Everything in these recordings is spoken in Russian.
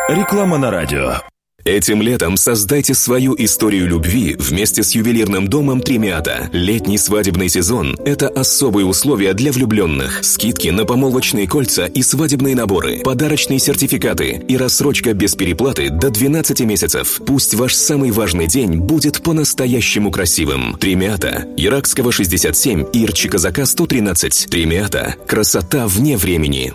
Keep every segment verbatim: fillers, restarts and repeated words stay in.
Реклама на радио. Этим летом создайте свою историю любви вместе с ювелирным домом Тремиата. Летний свадебный сезон – это особые условия для влюбленных. Скидки на помолвочные кольца и свадебные наборы, подарочные сертификаты и рассрочка без переплаты до двенадцати месяцев. Пусть ваш самый важный день будет по-настоящему красивым. Тремиата. Иракского шестьдесят семь и Ирчи-Казака сто тринадцать. Тремиата. Красота вне времени.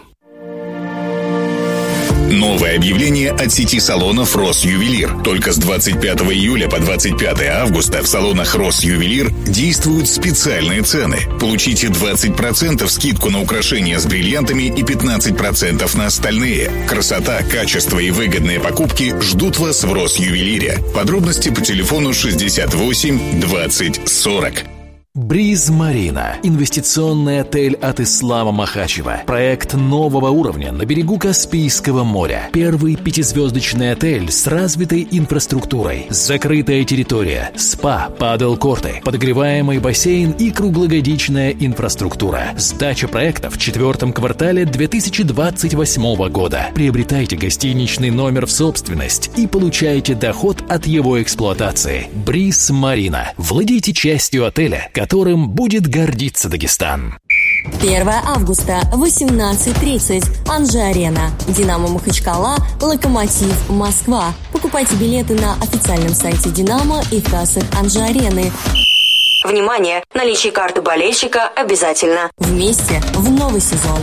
Новое объявление от сети салонов «Россювелир». Только с двадцать пятого июля по двадцать пятое августа в салонах «Россювелир» действуют специальные цены. Получите двадцать процентов скидку на украшения с бриллиантами и пятнадцать процентов на остальные. Красота, качество и выгодные покупки ждут вас в «Россювелире». Подробности по телефону шестьдесят восемь двадцать сорок. Бриз Марина. Инвестиционный отель от Ислама Махачева. Проект нового уровня на берегу Каспийского моря. Первый пятизвездочный отель с развитой инфраструктурой. Закрытая территория, спа, падл-корты, подогреваемый бассейн и круглогодичная инфраструктура. Сдача проекта в четвертом квартале две тысячи двадцать восьмого года. Приобретайте гостиничный номер в собственность и получайте доход от его эксплуатации. Бриз Марина. Владейте частью отеля, которым будет гордиться Дагестан. первого августа, восемнадцать тридцать. Анжи-Арена. Динамо Махачкала, Локомотив Москва. Покупайте билеты на официальном сайте Динамо и в кассах Анжи-Арены. Внимание! Наличие карты болельщика обязательно. Вместе в новый сезон.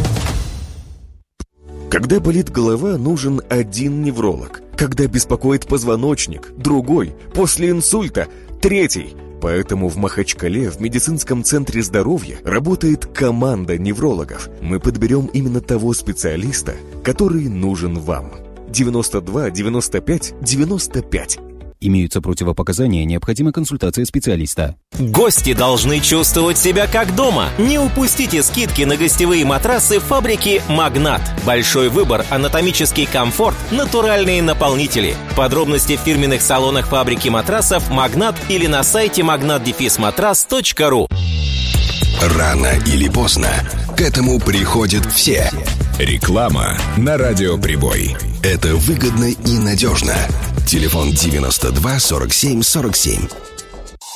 Когда болит голова, нужен один невролог. Когда беспокоит позвоночник, другой. После инсульта, третий. Поэтому в Махачкале в медицинском центре здоровья работает команда неврологов. Мы подберем именно того специалиста, который нужен вам. девяносто два девяносто пять девяносто пять. Имеются противопоказания, необходима консультация специалиста. Гости должны чувствовать себя как дома. Не упустите скидки на гостевые матрасы фабрики «Магнат». Большой выбор, анатомический комфорт, натуральные наполнители. Подробности в фирменных салонах фабрики матрасов «Магнат» или на сайте магнат дефис матрас точка ру. Рано или поздно к этому приходят все. Реклама на Радио Прибой. Это выгодно и надежно. Телефон девяносто два сорок семь сорок семь.